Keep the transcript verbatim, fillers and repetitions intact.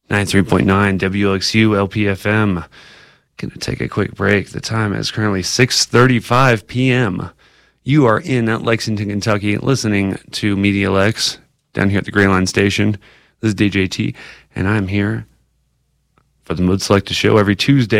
ninety-three point nine W X U L P F M. Gonna take a quick break. The time is currently six thirty-five p.m. You are in Lexington, Kentucky, listening to Media Lex down here at the Gray Line Station. This is D J T, and I'm here for the Mood Selector Show every Tuesday.